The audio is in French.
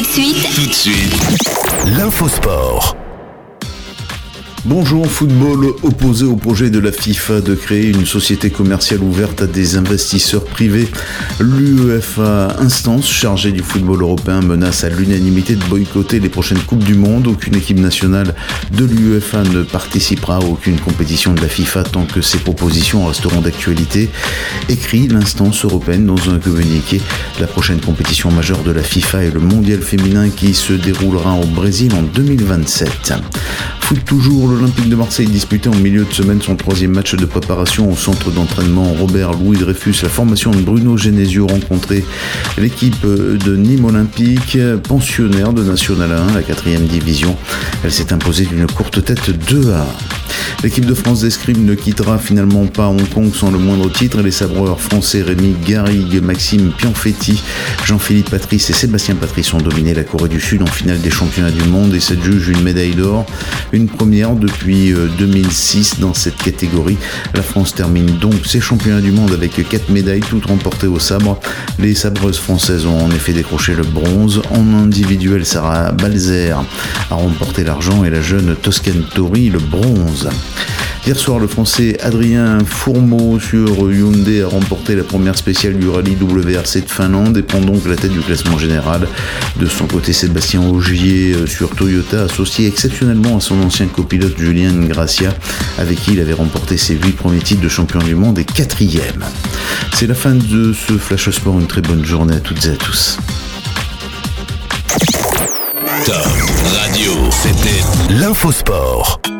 Tout de suite, l'infosport. Bonjour. Football opposé au projet de la FIFA de créer une société commerciale ouverte à des investisseurs privés. L'UEFA, instance chargée du football européen, menace à l'unanimité de boycotter les prochaines Coupes du Monde. Aucune équipe nationale de l'UEFA ne participera à aucune compétition de la FIFA tant que ces propositions resteront d'actualité, écrit l'instance européenne dans un communiqué. La prochaine compétition majeure de la FIFA est le mondial féminin qui se déroulera au Brésil en 2027. Foot toujours, l'Olympique de Marseille disputait en milieu de semaine son troisième match de préparation au centre d'entraînement Robert-Louis Dreyfus. La formation de Bruno Genesio rencontrait l'équipe de Nîmes Olympique, pensionnaire de National 1, la 4e division. Elle s'est imposée d'une courte tête 2-1. L'équipe de France d'escrime ne quittera finalement pas Hong Kong sans le moindre titre. Les sabreurs français Rémi Garrigue, Maxime Pianfetti, Jean-Philippe Patrice et Sébastien Patrice ont dominé la Corée du Sud en finale des championnats du monde et s'adjugent une médaille d'or. Une première depuis 2006 dans cette catégorie. La France termine donc ses championnats du monde avec 4 médailles, toutes remportées au sabre. Les sabreuses françaises ont en effet décroché le bronze. En individuel, Sarah Balzer a remporté l'argent et la jeune Toscane Tori le bronze. Hier soir, le français Adrien Fourmeau sur Hyundai a remporté la première spéciale du rallye WRC de Finlande et prend donc la tête du classement général. De son côté, Sébastien Ogier sur Toyota, associé exceptionnellement à son ancien copilote Julien Gracia, avec qui il avait remporté ses 8 premiers titres de champion du monde et 4e. C'est la fin de ce Flash Sport. Une très bonne journée à toutes et à tous. Top Radio, c'était L'infosport.